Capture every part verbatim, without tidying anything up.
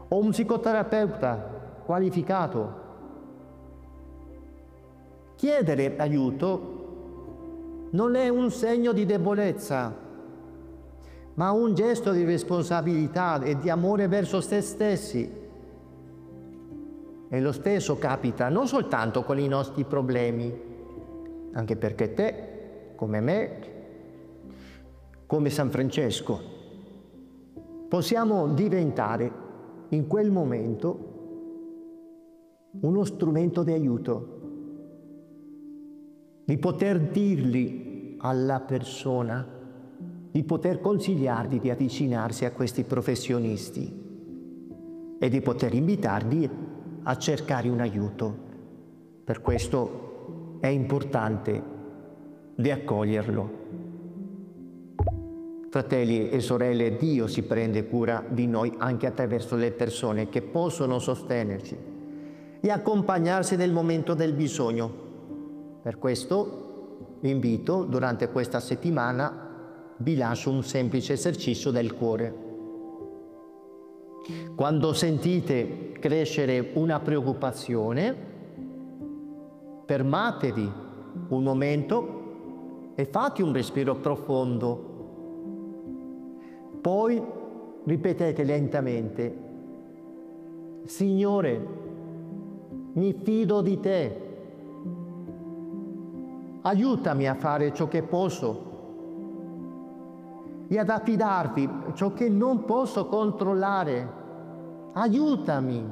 o un psicoterapeuta qualificato. Chiedere aiuto non è un segno di debolezza, ma un gesto di responsabilità e di amore verso se stessi. E lo stesso capita non soltanto con i nostri problemi, anche perché te, come me, come San Francesco, possiamo diventare in quel momento uno strumento di aiuto, di poter dirgli alla persona, di poter consigliargli di avvicinarsi a questi professionisti e di poter invitarli a cercare un aiuto. Per questo è importante di accoglierlo. Fratelli e sorelle, Dio si prende cura di noi anche attraverso le persone che possono sostenerci e accompagnarsi nel momento del bisogno. Per questo vi invito, durante questa settimana, vi lascio un semplice esercizio del cuore. Quando sentite crescere una preoccupazione, fermatevi un momento e fate un respiro profondo. Poi ripetete lentamente: Signore, mi fido di te. Aiutami a fare ciò che posso e ad affidarti ciò che non posso controllare. Aiutami.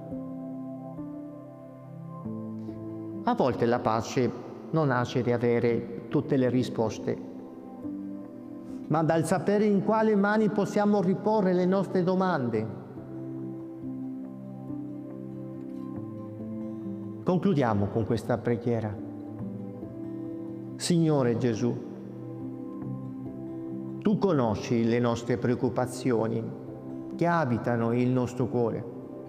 A volte la pace non nasce di avere tutte le risposte, ma dal sapere in quali mani possiamo riporre le nostre domande. Concludiamo con questa preghiera. Signore Gesù, tu conosci le nostre preoccupazioni che abitano il nostro cuore.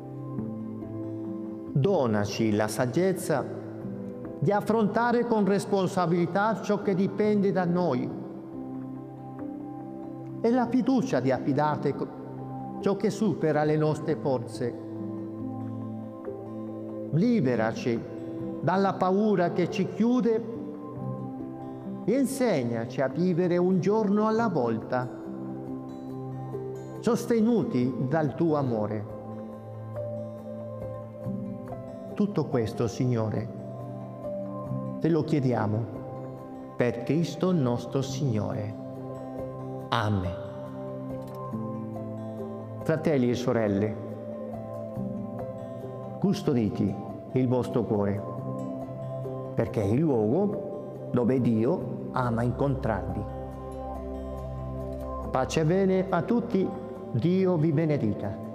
Donaci la saggezza di affrontare con responsabilità ciò che dipende da noi e la fiducia di affidarti ciò che supera le nostre forze. Liberaci dalla paura che ci chiude e insegnaci a vivere un giorno alla volta, sostenuti dal tuo amore. Tutto questo, Signore, te lo chiediamo per Cristo nostro Signore. Amen. Fratelli e sorelle, custodite il vostro cuore, perché è il luogo dove Dio ama incontrarvi. Pace e bene a tutti, Dio vi benedica.